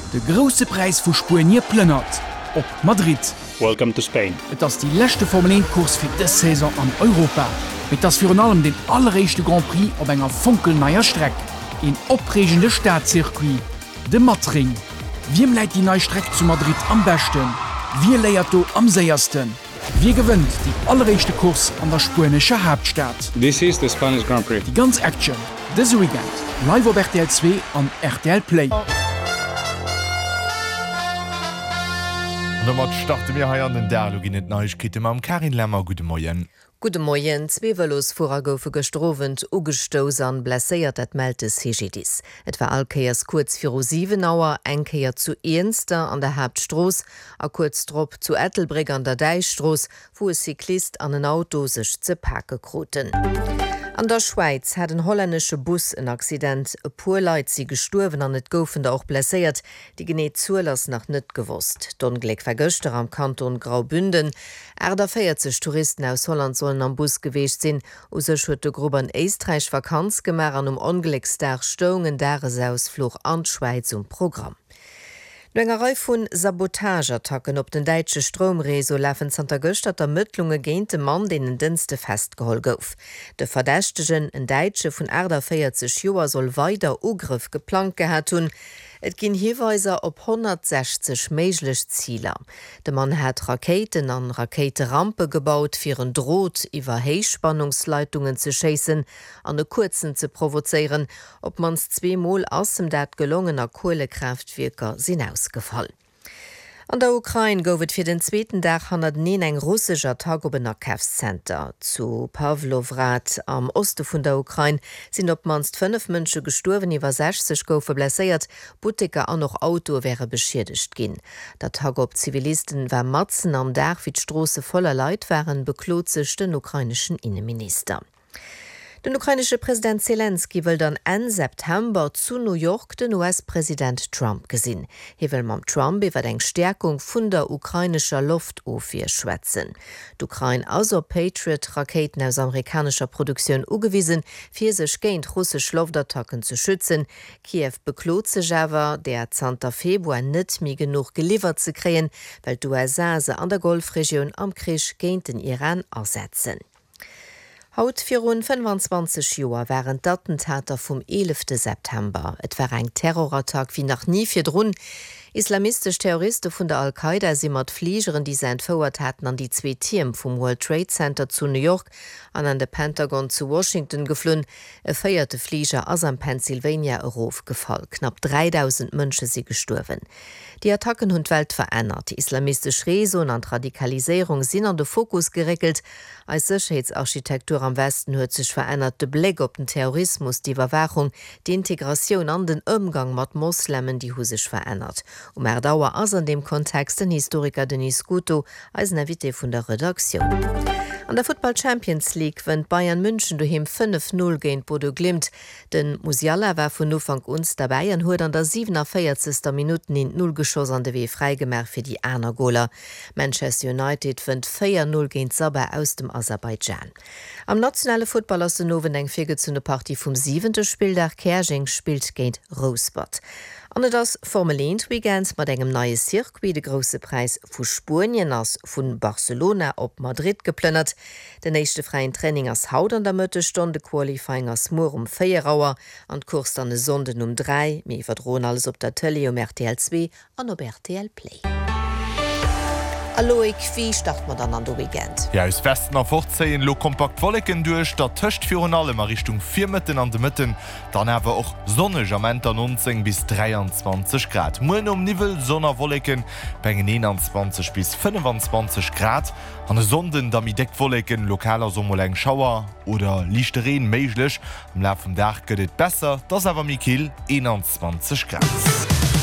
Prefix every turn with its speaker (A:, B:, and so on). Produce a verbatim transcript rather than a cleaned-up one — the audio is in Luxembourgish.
A: De grosse Preis vu Spurnier plënnert. Op Madrid.
B: Welcome to Spain.
A: Et ass die lächte Formel eins-Kurs fir dës Saison an Europa. Mit ass fir an allem den allerreichste Grand Prix op enger funkelneier Streck. En opregende Staatszirkuit. De Matring. Wiem läit die neue Streck zu Madrid am besten? Wie léiert do am séiersten? Wie gewënnt die allerreichste Kurs an der spanischer Hauptstadt?
B: This is the Spanish Grand Prix.
A: Die ganz Action. This Weekend. Live op R T L zwei an R T L Play.
C: mat starte mir ha an den Derlogin net Neuichkete am Karin Lämmer Gude Moien.
D: Gude Moien, zweewelos vorer goufe gestrovent ugestos an blesséiert et meltes Hegidis. Et war alkeiers kurz vir sieben Auer, engkeier zu Eenster an der Hauptstroos, a kurz drop zu Ettelbreg an der Deichstroos, wo es Cyklist an den Auto sech ze Pake kroten. An der Schweiz hat ein holländsche Bus en Accident, e puer Leiit sie gesturwen an net goufen da auch blesséiert, die geneet zuelass nach net gewusst. D'Unglück war gëster am Kanton Graubünden. Äder feiertzeg Touristen aus Holland sollen am Bus geweest sinn, ou sech huet de Gruppe an Eistreich Vakanz gemer an um Ongelegster Stoungen Daresausfluch an Schweiz um Programm. Engerei vun Sabotageattacken op den deitsche Stromreso läffen Santa Göster Ermittlunge géint de Mann denen Dienste festgeholt gouf. De Verdächtegen en Deitsche vun Äder feiertzeg Joer soll weiter Ugriff geplant gehat hun. Et ginn Hiweiser op hundertsechzig méiglech Zieler. De Mann hat Raketen an Raketerampe gebaut fir een Drot iwwer Heichspannungsleitungen ze chassen, an de Kurzen ze provozeieren, op mans zweemal assem dat gelungener Kohlekraftwirker sinn ausgefallen. An der Ukraine goufet fir den zweeten Dag hundertneun eng russischer Tagobener-Kevcenter. Zu Pawlowrad am Oste vun der Ukraine sind op manst fünf Mënsche gestorben, iwwer sechzig goufe blesséiert, Butiker an noch Auto wäre beschädigt ginn. Der Tag op Zivilisten war Matzen am Dach wie d'Strose voller Leid waren, beklot sech den ukrainischen Innenminister. Den ukrainische Präsident Zelensky will dann Ende September zu New York den U S-Präsident Trump gesinn. Hier will mam Trump iwwer eng Stärkung vun der ukrainischer Luftofir schwätzen. D'Ukraine also Patriot-Raketen aus amerikanischer Produktion ugewiesen, fir sech géint russsisch Luftattacken zu schützen. Kiew beklot sech awer, der Zter Februar net mi genug geliefert ze kreen, weil d'U S A se an der Golfregion am Krisch géint den Iran ersetzen. Haut fir rund fünfundzwanzig Joer waren d'Attentater vom elften September. Et war eng Terrorattack wie nach nie firdrun. Islamistisch Terroristen vun der Al-Qaida si mat Fliegeren, die se entfauert hatten an die zwei Team vom World Trade Center zu New York an an de Pentagon zu Washington geflünn. E feierte Flieger ass am Pennsylvania erof gefall. Knapp dreitausend Mënsche sie gestorben. Die Attacken hun Welt verändert. Die islamistisch Reson an Radikalisierung sind an den Fokus geregelt. Als Sicherheitsarchitektur am Westen huet sich verändert de Blick op den Terrorismus, die Überwachung, die Integration an den Umgang mat Moslemmen, die hu sich verändert. Um Erdauer ass an dem Kontext den Historiker Denis Guto als Navité vun der Redaktion. An der Football Champions League wennt Bayern München doheem fünf null géint Bodo Glimt. Den Musiala war vun Ufang uns der Bayern huet an der siebenundvierzigsten Minuten in null Geschoss an de Wee freigemerk fir die Aner Goler. Manchester United wennt vier null géint Sabah aus dem Aserbaidschan. Am nationale Football aus den Nowen eng virgezune Party vum siebente Spieltag Kerjing spielt géint Rosebud. An das Formel eins Weekend mat engem neue Circuit de grosse Preis vu Spurien ass vun Barcelona op Madrid geplënnert. De nächste freien Training ass haut an der Mëttestunde Qualifying ass Mur um Feierauer an Kurs an de Sonden um drei, méi verdroen alles op der Tele um R T L zwei an op R T L Play. Alloik, wie start man dann an der Weekend?
C: Ja, aus Westen nach fortzehen, lo kompakt Wolken durch, da töcht für allem Richtung vier Mitten an de Mitten, dann haben wir auch sonnig am Ende neunzehn bis dreiundzwanzig Grad. Morgen um Nivel Sonnerwolken, bei einundzwanzig bis fünfundzwanzig Grad. An den Sonden, da mit Deckwolken, lokaler Sommerläng Schauer oder leichte Regen möglich. Am Laufe des Tages geht es besser, das aber mit Kiel einundzwanzig Grad.